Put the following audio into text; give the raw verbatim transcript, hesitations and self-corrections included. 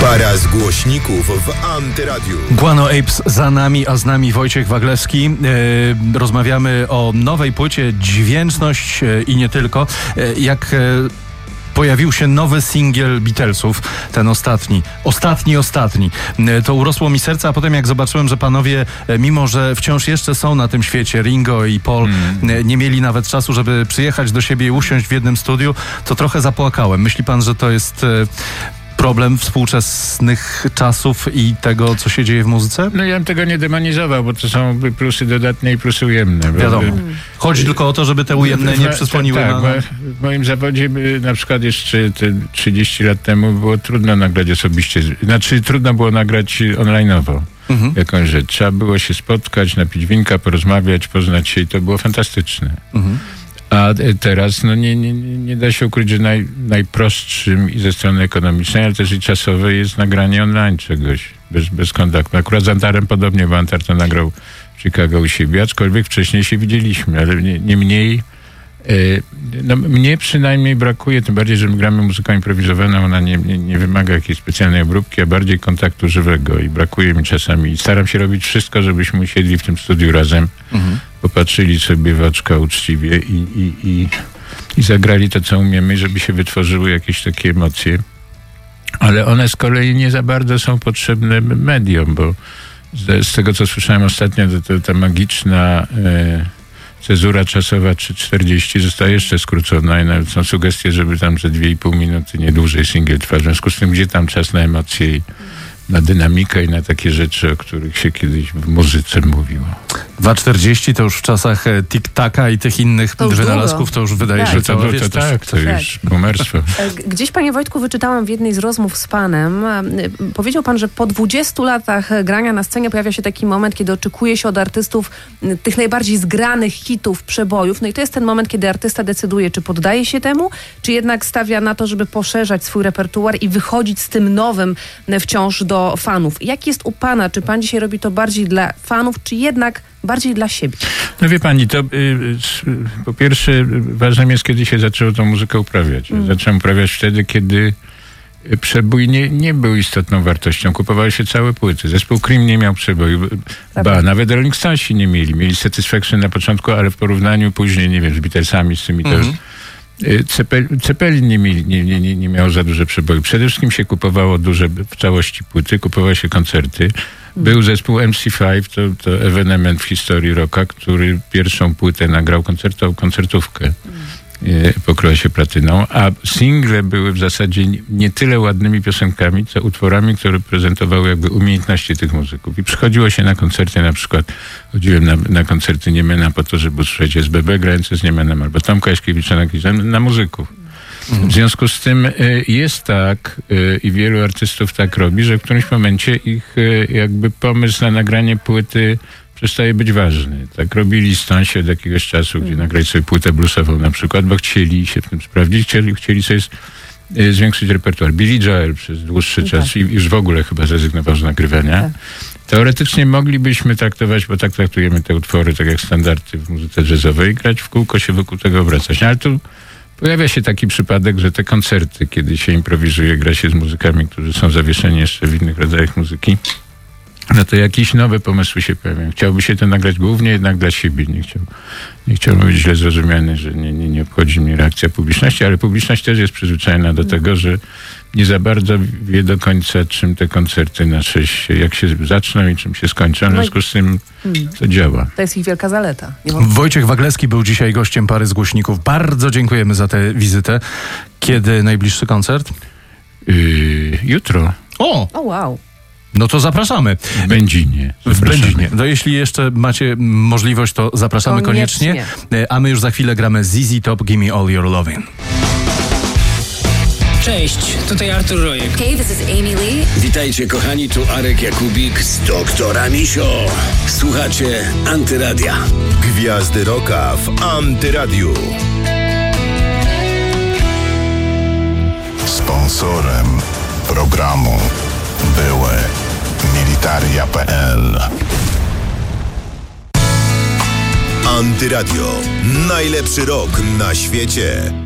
Para z głośników w Antyradiu. Guano Apes za nami, a z nami Wojciech Waglewski. E, rozmawiamy o nowej płycie Dźwięczność e, i nie tylko. E, jak e, pojawił się nowy singiel Beatlesów, ten ostatni, ostatni, ostatni. E, to urosło mi serce, a potem jak zobaczyłem, że panowie, e, mimo że wciąż jeszcze są na tym świecie, Ringo i Paul, mm. e, nie mieli nawet czasu, żeby przyjechać do siebie i usiąść w jednym studiu, to trochę zapłakałem. Myśli pan, że to jest... E, problem współczesnych czasów i tego, co się dzieje w muzyce? No ja bym tego nie demonizował, bo to są plusy dodatnie i plusy ujemne. Wiadomo. Chodzi tylko o to, żeby te ujemne nie przysłoniły tak, na... Tak, w moim zawodzie na przykład jeszcze te trzydzieści lat temu było trudno nagrać osobiście. Znaczy trudno było nagrać online'owo mhm. jakąś rzecz. Trzeba było się spotkać, napić winka, porozmawiać, poznać się i to było fantastyczne. Mhm. A teraz no nie, nie, nie da się ukryć, że naj, najprostszym i ze strony ekonomicznej, ale też i czasowej jest nagranie online czegoś, bez, bez kontaktu. Akurat z Antarem podobnie, bo Antar to nagrał w Chicago u siebie, aczkolwiek wcześniej się widzieliśmy, ale nie, nie mniej. Yy, no, mnie przynajmniej brakuje, tym bardziej, że my gramy muzyką improwizowaną, ona nie, nie, nie wymaga jakiejś specjalnej obróbki, a bardziej kontaktu żywego i brakuje mi czasami. I staram się robić wszystko, żebyśmy usiedli w tym studiu razem, mhm. popatrzyli sobie w oczka uczciwie i, i, i, i zagrali to, co umiemy, żeby się wytworzyły jakieś takie emocje. Ale one z kolei nie za bardzo są potrzebne mediom, bo z, z tego, co słyszałem ostatnio, to, to ta magiczna... Yy, cezura czasowa trzy czterdzieści została jeszcze skrócona i nawet są sugestie, żeby tam za dwie i pół minuty, nie dłużej singiel trwa. W związku z tym, gdzie tam czas na emocje i na dynamikę i na takie rzeczy, o których się kiedyś w muzyce mówiło. dwa czterdzieści to już w czasach tik-taka i tych innych to wynalazków, to już wydaje tak. się, że to, to, to, to tak, to tak. już bumerstwo. Gdzieś, panie Wojtku, wyczytałam w jednej z rozmów z panem, powiedział pan, że po dwudziestu latach grania na scenie pojawia się taki moment, kiedy oczekuje się od artystów tych najbardziej zgranych hitów, przebojów. No i to jest ten moment, kiedy artysta decyduje, czy poddaje się temu, czy jednak stawia na to, żeby poszerzać swój repertuar i wychodzić z tym nowym wciąż do do fanów. Jak jest u pana? Czy pan dzisiaj robi to bardziej dla fanów, czy jednak bardziej dla siebie? No wie pani, to y, y, po pierwsze ważne jest, kiedy się zaczęło tą muzykę uprawiać. Mm. Zacząłem uprawiać wtedy, kiedy przebój nie, nie był istotną wartością. Kupowały się całe płyty. Zespół Cream nie miał przeboju. Ba, nawet Rolling Stonesi nie mieli. Mieli Satisfaction na początku, ale w porównaniu później, nie wiem, z Beatlesami, z tymi mm-hmm. też Cepelin nie, nie, nie, nie miał za duże przeboju. Przede wszystkim się kupowało duże w całości płyty, kupowało się koncerty. Był zespół M C pięć, to, to ewenement w historii rocka, który pierwszą płytę nagrał koncertą, koncertówkę. Pokryła się platyną, a single były w zasadzie nie tyle ładnymi piosenkami, co utworami, które prezentowały jakby umiejętności tych muzyków. I przychodziło się na koncerty, na przykład chodziłem na, na koncerty Niemena po to, żeby usłyszeć S B B grające z Niemenem, albo Tomka Jaśkiewicza na, na muzyków. Mhm. W związku z tym y, jest tak y, i wielu artystów tak robi, że w którymś momencie ich y, jakby pomysł na nagranie płyty przestaje być ważny. Tak robili Stonesi od jakiegoś czasu, gdzie nagrali sobie płytę bluesową na przykład, bo chcieli się w tym sprawdzić, chcieli, chcieli sobie y, zwiększyć repertuar. Billy Joel przez dłuższy no czas tak. i już w ogóle chyba zrezygnował z nagrywania. Tak. Teoretycznie moglibyśmy traktować, bo tak traktujemy te utwory, tak jak standardy w muzyce jazzowej, grać w kółko, się wokół tego obracać. No, ale tu pojawia się taki przypadek, że te koncerty, kiedy się improwizuje, gra się z muzykami, którzy są zawieszeni jeszcze w innych rodzajach muzyki, no to jakieś nowe pomysły się pojawiają. Chciałby się to nagrać głównie jednak dla siebie. Nie, chciał, nie chciałbym być źle zrozumiany, że nie, nie, nie obchodzi mnie reakcja publiczności, ale publiczność też jest przyzwyczajona do tego, że nie za bardzo wie do końca, czym te koncerty nasze się, jak się zaczną i czym się skończą. W związku z tym to działa. To jest ich wielka zaleta. Wojciech Waglewski był dzisiaj gościem Pary z głośników. Bardzo dziękujemy za tę wizytę. Kiedy najbliższy koncert? Yy, jutro. O! O, wow. No to zapraszamy. W Będzinie. W Będzinie. No jeśli jeszcze macie możliwość, to zapraszamy koniecznie. koniecznie. A my już za chwilę gramy Z Z Top, Gimme All Your Lovin'. Cześć, tutaj Artur Rojek. Hey, this is Amy Lee. Witajcie kochani, tu Arek Jakubik z Doktora Misio. Słuchacie Antyradia. Gwiazdy rocka w Antyradiu. Sponsorem programu były Militaria kropka p l. Antyradio. Najlepszy rok na świecie.